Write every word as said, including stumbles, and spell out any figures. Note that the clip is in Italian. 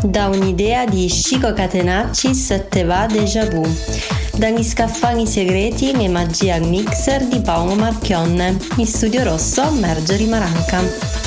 da un'idea di Chico Catenaccis te va déjà vu, dagli scaffali segreti e magia al mixer di Paolo Marchionne, in studio rosso Marjorie Maranca.